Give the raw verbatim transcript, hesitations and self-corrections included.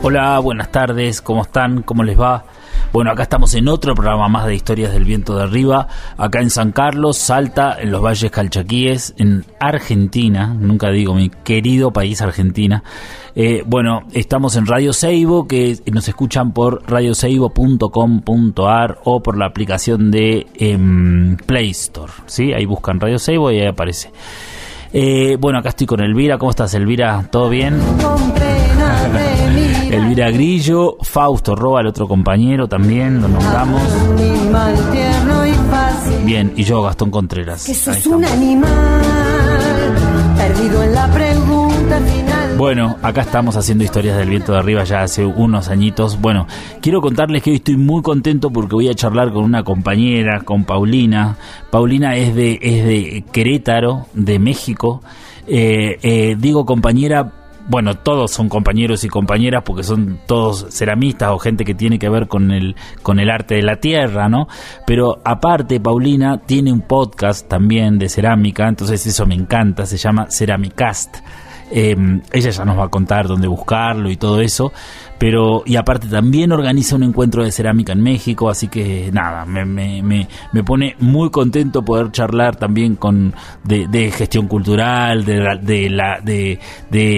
Hola, buenas tardes, ¿cómo están? ¿Cómo les va? Bueno, acá estamos en otro programa más de Historias del Viento de Arriba, acá en San Carlos, Salta, en los Valles Calchaquíes, en Argentina, nunca digo mi querido país Argentina. Eh, bueno, estamos en Radio Seibo, que nos escuchan por radio seibo punto com punto a r o por la aplicación de eh, Play Store, ¿sí? Ahí buscan Radio Seibo y ahí aparece. Eh, bueno, acá estoy con Elvira. ¿Cómo estás, Elvira? ¿Todo bien? Elvira Grillo, Fausto Roa, el otro compañero también, lo nombramos. Bien, y yo, Gastón Contreras. Que sos un animal, perdido en la pregunta final. Bueno, acá estamos haciendo Historias del Viento de Arriba ya hace unos añitos. Bueno, quiero contarles que hoy estoy muy contento porque voy a charlar con una compañera, con Paulina. Paulina es de, es de Querétaro, de México. Eh, eh, digo compañera... Bueno, todos son compañeros y compañeras porque son todos ceramistas o gente que tiene que ver con el con el arte de la tierra, ¿no? Pero aparte, Paulina tiene un podcast también de cerámica, entonces eso me encanta, se llama Ceramicast. Eh, ella ya nos va a contar dónde buscarlo y todo eso, pero y aparte también organiza un encuentro de cerámica en México, así que nada, me, me, me, me pone muy contento poder charlar también con de, de gestión cultural, de, de la de, de